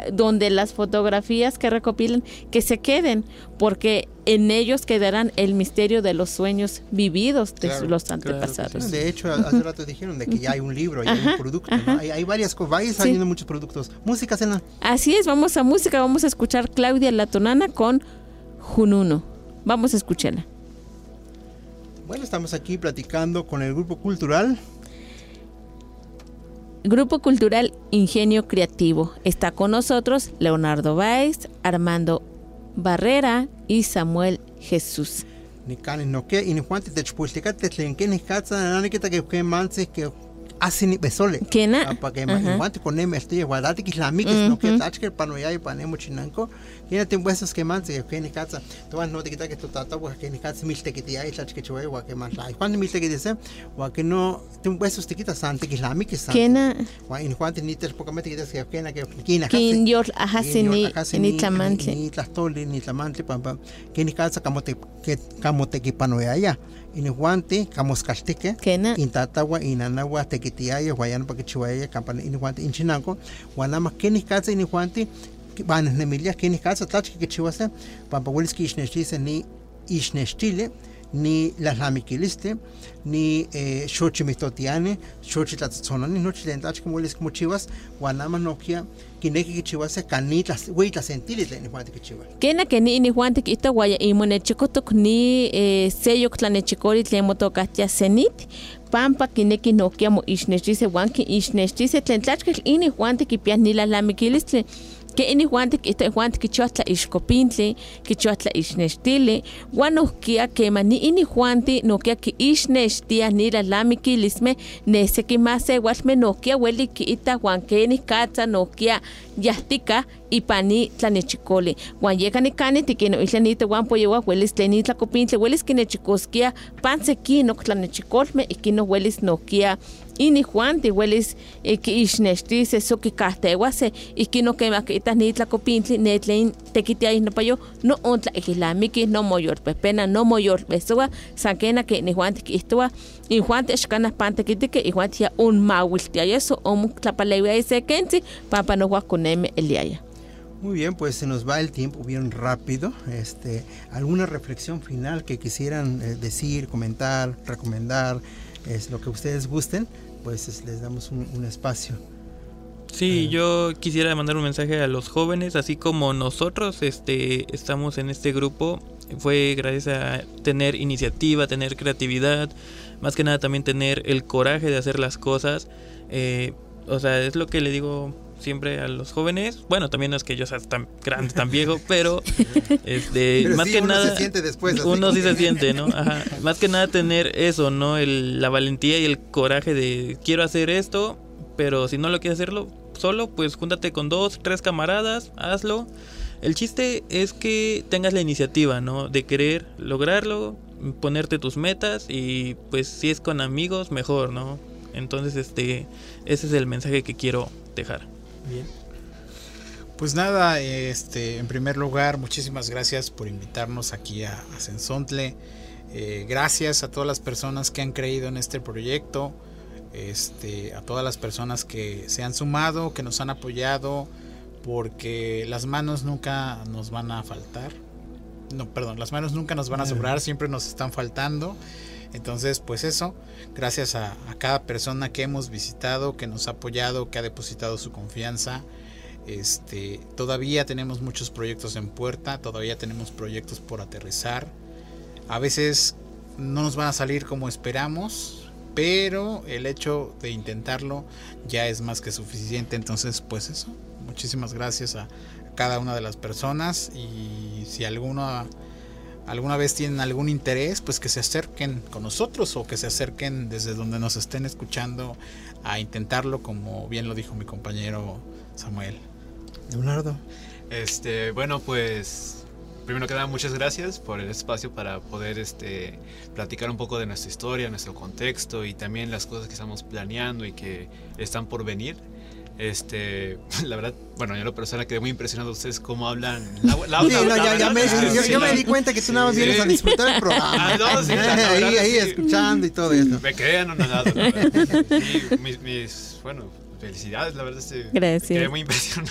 donde las fotografías que recopilan, que se queden, porque en ellos quedarán el misterio de los sueños vividos de los antepasados. Claro, sí. De hecho, hace rato dijeron de que ya hay un libro, ya hay un producto, ¿no? Hay varias cosas, vayan saliendo muchos productos. Música, Selena. Así es, vamos a música, vamos a escuchar Claudia Latonana con Jununo. Vamos a escucharla. Bueno, estamos aquí platicando con el Grupo Cultural Ingenio Creativo. Está con nosotros Leonardo Báez, Armando Barrera y Samuel Jesús. Nicani noque y ni Juan te chpulticate tlenque ni catsa nani que manse que así besole. ¿Quién? Para que Juan te con este guardate que la amiga no que tachke panoya y panemo chinanco. Tiene tiempo esos que manse que ni catsa. Todas no te quita que tu tata que ni catsa milte que te hay tachke chue wa que más la. Juan milte que dice wa que no tiempo esos te quita sante que la amiga sante. ¿Quién? Wa en Juan te ni te poco mete que dice que quién ¿Quién yo ajase ni tlamantle ni tlastoli ni tlamantle pampa que ni catsa camote que panoya ya. In guante kamos kastique in tatawa in anawa tequitiaya guayana pa que chihuaya campana in guante in chinanco guanama keni casa in guante van nemilia keni casa tachke que chihuase pampa huelis que isnestise ni isnestile ni la lamikiliste ni xochimitotiane xochitlatzonani nochilentach como huelis como chivas guanama nokia kineki que chihuase canitlas huitlas sentiles in guante que chihuas kena que ni guante que ita guaya y monechicotoc ni sello tlanechicori tlemotocatia senit pampa kineki nokia mo isnestise guanki isnestise tlentlachkel ini guante que pias ni la lamikiliste que ini guante que esta guante que chotla iscopintle que chotla isnestile guanokia que mani ini guante nokia que isnestia ni la lamikilisme nese que más se guasme nokia hueli que ita guanque ni catsa nokia yastika y pani tlanechicole guan llega ni cani que no islenite guan poyewa huelis tlenitla copintle huelis que nechicoskia panseki no tlanechicolme y que no huelis nokia ini Juan te huelis que isnestise so que casteguase y que no quema que ita ni tlacopintli netlein tequitia no payo no ontla ejilamiki no moyor pepena no moyor besoa sanquena que ni Juan que estoa y Juan te escana pante que y Juan ya un mawiltia eso o tlapalewa ese kenti papa no guaconeme eliaya. Muy bien, pues se nos va el tiempo bien rápido. ¿Alguna reflexión final que quisieran decir, comentar, recomendar? Es lo que ustedes gusten, pues les damos un espacio. Sí, yo quisiera mandar un mensaje a los jóvenes, así como nosotros estamos en este grupo, fue gracias a tener iniciativa, tener creatividad, más que nada también tener el coraje de hacer las cosas, o sea, es lo que le digo siempre a los jóvenes, bueno, también no es que yo sea tan grande, tan viejo, pero pero más sí, que uno nada se siente después, uno sí se siente, ¿no? Ajá. Más que nada tener eso, ¿no? La valentía y el coraje de quiero hacer esto, pero si no lo quieres hacerlo solo, pues júntate con 2, 3 camaradas, hazlo. El chiste es que tengas la iniciativa, ¿no? De querer lograrlo, ponerte tus metas y pues si es con amigos, mejor, ¿no? Entonces, ese es el mensaje que quiero dejar. Bien. Pues nada, en primer lugar, muchísimas gracias por invitarnos aquí a Sensontle. Gracias a todas las personas que han creído en este proyecto, a todas las personas que se han sumado, que nos han apoyado, porque las manos nunca nos van a faltar. No, perdón, las manos nunca nos van a sobrar, siempre nos están faltando. Entonces, pues eso, gracias a cada persona que hemos visitado, que nos ha apoyado, que ha depositado su confianza. Todavía tenemos muchos proyectos en puerta, todavía tenemos proyectos por aterrizar. A veces no nos van a salir como esperamos, pero el hecho de intentarlo ya es más que suficiente. Entonces, pues eso, muchísimas gracias a cada una de las personas, y si alguna vez tienen algún interés, pues que se acerquen con nosotros o que se acerquen desde donde nos estén escuchando a intentarlo, como bien lo dijo mi compañero Samuel. Leonardo. Bueno, pues primero que nada, muchas gracias por el espacio para poder platicar un poco de nuestra historia, nuestro contexto y también las cosas que estamos planeando y que están por venir. La verdad, bueno, yo en lo personal quedé muy impresionado de ustedes cómo hablan yo me di cuenta que tú nada más vienes a disfrutar el programa. Ahí escuchando y todo eso. Me quedé anonadado, la verdad. Y mis felicidades, la verdad, gracias. Quedé muy impresionado.